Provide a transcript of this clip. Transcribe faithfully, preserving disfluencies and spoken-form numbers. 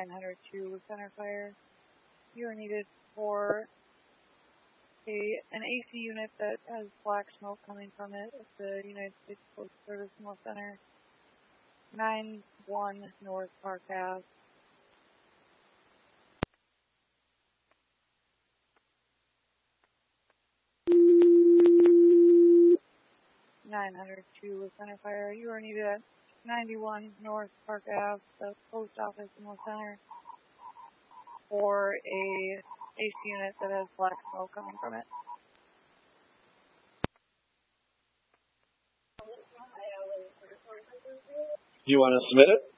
nine hundred two center fire. You are needed for a an A C unit that has black smoke coming from it at the United States Postal Service North Center, nine one North Park Ave. nine hundred two center fire. You are needed at ninety-one North Park Ave, the post office North Center, for a A C unit that has black smoke coming from it. Do you want to submit it?